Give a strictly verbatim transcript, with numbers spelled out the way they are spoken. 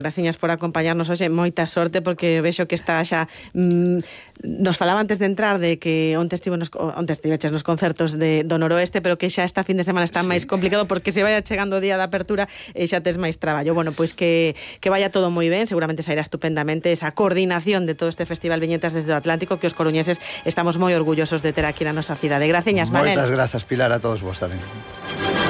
Graciñas por acompañarnos hoxe, moita sorte, porque vexo que está xa... Mm, nos falaba antes de entrar de que onte estivo nos, onte estiveches nos concertos de, do Noroeste, pero que xa esta fin de semana está sí. máis complicado porque se vaya chegando o día da apertura e xa tes máis traballo. Bueno, pois que, que vaya todo moi ben, seguramente sairá estupendamente esa coordinación de todo este Festival Viñetas desde o Atlántico, que os coruñeses estamos moi orgullosos de ter aquí na nosa cidade. Graciñas, Manel. Moitas grazas, Pilar, a todos vos tamén.